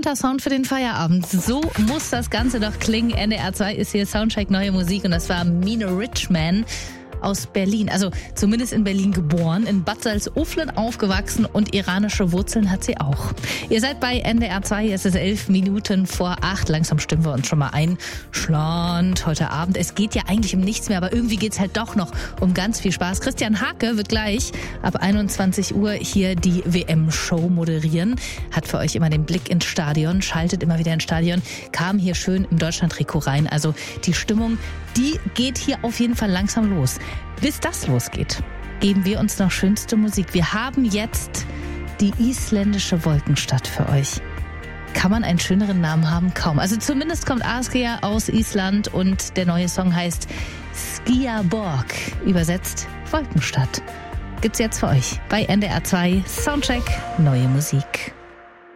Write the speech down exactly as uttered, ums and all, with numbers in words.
guter Sound für den Feierabend. So muss das Ganze doch klingen. N D R zwei ist hier Soundcheck Neue Musik und das war Mine Richman aus Berlin. Also zumindest in Berlin geboren, in Bad Salzuflen aufgewachsen und iranische Wurzeln hat sie auch. Ihr seid bei N D R zwei, es ist elf Minuten vor acht. Langsam stimmen wir uns schon mal ein. Schland heute Abend. Es geht ja eigentlich um nichts mehr, aber irgendwie geht's halt doch noch um ganz viel Spaß. Christian Hake wird gleich ab einundzwanzig Uhr hier die W M-Show moderieren. Hat für euch immer den Blick ins Stadion, schaltet immer wieder ins Stadion, kam hier schön im Deutschland-Trikot rein. Also die Stimmung, die geht hier auf jeden Fall langsam los. Bis das losgeht, geben wir uns noch schönste Musik. Wir haben jetzt die isländische Wolkenstadt für euch. Kann man einen schöneren Namen haben? Kaum. Also zumindest kommt Askja aus Island und der neue Song heißt Skiaborg. Übersetzt Wolkenstadt. Gibt's jetzt für euch bei N D R zwei Soundcheck Neue Musik.